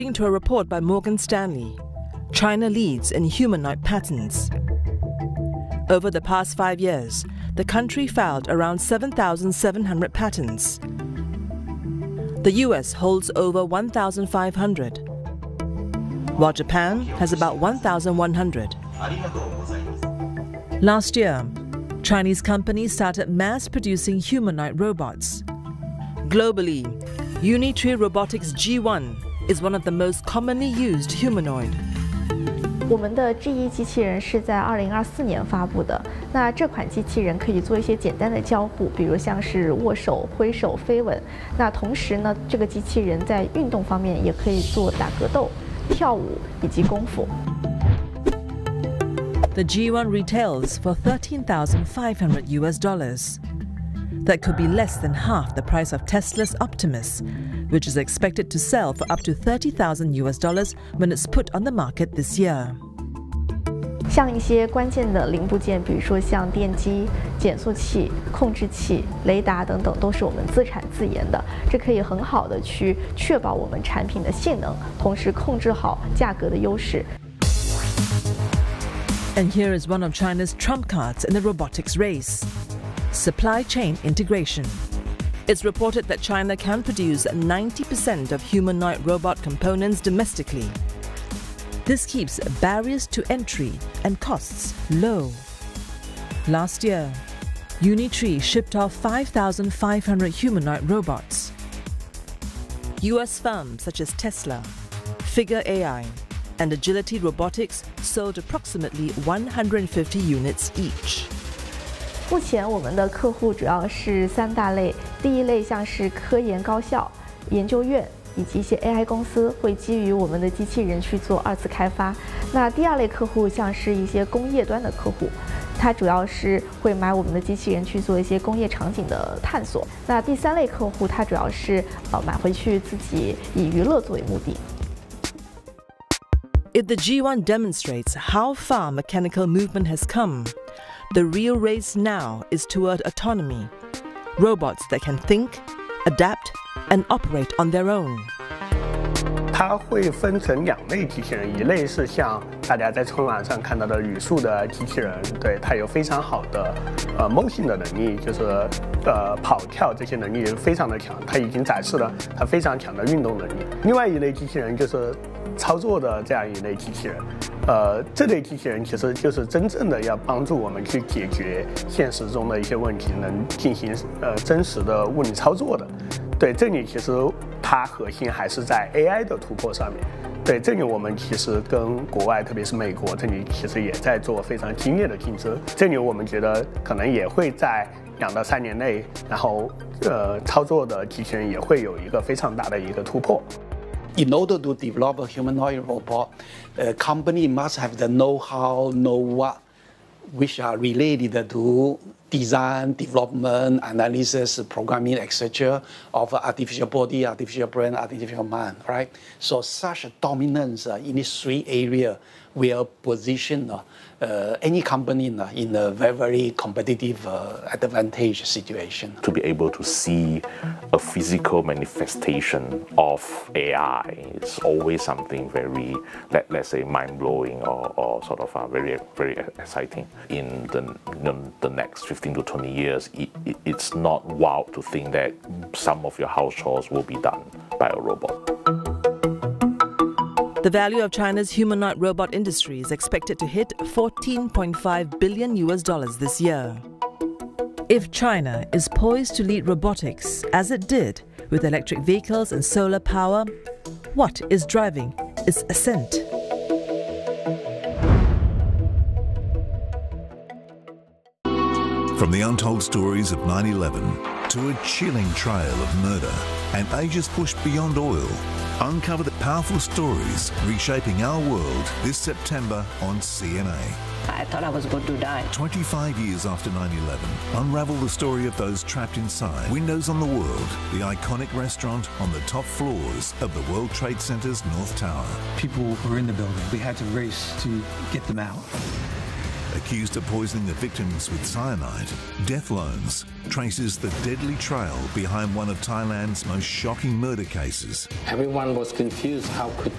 According to a report by Morgan Stanley, China leads in humanoid patents. Over the past 5 years, the country filed around 7,700 patents. The US holds over 1,500, while Japan has about 1,100. Last year, Chinese companies started mass-producing humanoid robots. Globally, Unitree Robotics G1 is one of the most commonly used humanoid. 我们的 G1 机器人是在2024年发布的。那这款机器人可以做一些简单的交互，比如像是握手、挥手、飞吻。那同时呢，这个机器人在运动方面也可以做打格斗、跳舞以及功夫。 The G1 retails for $13,500 US. That could be less than half the price of Tesla's Optimus, which is expected to sell for up to $30,000 US when it's put on the market this year. 像一些关键的零部件，比如说像电机、减速器、控制器、雷达等等，都是我们自产自研的。这可以很好的去确保我们产品的性能，同时控制好价格的优势。 And here is one of China's trump cards in the robotics race: supply chain integration. It's reported that China can produce 90% of humanoid robot components domestically. This keeps barriers to entry and costs low. Last year, Unitree shipped off 5,500 humanoid robots. US firms such as Tesla, Figure AI, and Agility Robotics sold approximately 150 units each. 目前我们的客户主要是3大类，第一类像是科研高校、研究院以及一些 AI 公司会基于我们的机器人去做2次开发。那第二类客户像是一些工业端的客户，它主要是会买我们的机器人去做一些工业场景的探索。那第三类客户，它主要是买回去自己以娱乐作为目的。 If the G1 demonstrates how far mechanical movement has come, the real race now is toward autonomy, robots that can think, adapt, and operate on their own. 它会分成2类机器人，一类是像大家在春晚上看到的语速的机器人，对，它有非常好的motion 的能力，就是跑跳这些能力非常的强，它已经展示了它非常强的运动能力。另外一类机器人就是操作的这样一类机器人，这类机器人其实就是真正的要帮助我们去解决现实中的一些问题，能进行真实的物理操作的。对，这里其实它核心还是在 AI 的突破上面。对，这里我们其实跟国外，特别是美国，这里其实也在做非常激烈的竞争。这里我们觉得可能也会在2到3年内，然后操作的机器人也会有一个非常大的一个突破。 In order to develop a humanoid robot, a company must have the know-how, know-what, which are related to design, development, analysis, programming, etc. of artificial body, artificial brain, artificial mind, right? So such a dominance in these 3 areas will position any company in a very, very competitive advantage situation. To be able to see a physical manifestation of AI is always something very, let's say, mind-blowing or sort of very, very exciting. In the next 15 to 20 years, it's not wild to think that some of your house chores will be done by a robot. The value of China's humanoid robot industry is expected to hit $14.5 billion US this year. If China is poised to lead robotics as it did with electric vehicles and solar power, what is driving its ascent? From the untold stories of 9/11 to a chilling trail of murder and ages pushed beyond oil, uncover the powerful stories reshaping our world this September on CNA. I thought I was going to die. 25 years after 9/11, unravel the story of those trapped inside Windows on the World, the iconic restaurant on the top floors of the World Trade Center's North Tower. People were in the building. We had to race to get them out. Accused of poisoning the victims with cyanide, Death Loans traces the deadly trail behind one of Thailand's most shocking murder cases. Everyone was confused. How could